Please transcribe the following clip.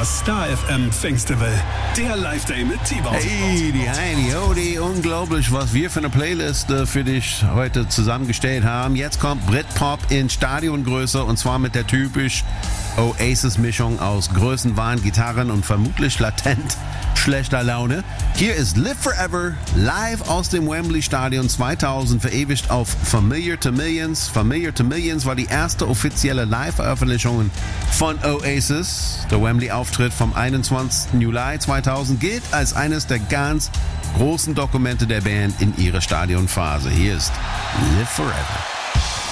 Das Star FM Pfingstfestival. Der Live-Day mit T-Bone. Hey, die Heidi, Hodi, unglaublich, was wir für eine Playlist für dich heute zusammengestellt haben. Jetzt kommt Britpop in Stadiongröße und zwar mit der typisch Oasis-Mischung aus Größenwahn, Gitarren und vermutlich latent schlechter Laune. Hier ist Live Forever, live aus dem Wembley-Stadion 2000, verewigt auf Familiar to Millions. Familiar to Millions war die erste offizielle Live-Veröffentlichung von Oasis. Der Wembley-Auftritt vom 21. Juli 2000 gilt als eines der ganz großen Dokumente der Band in ihrer Stadionphase. Hier ist Live Forever.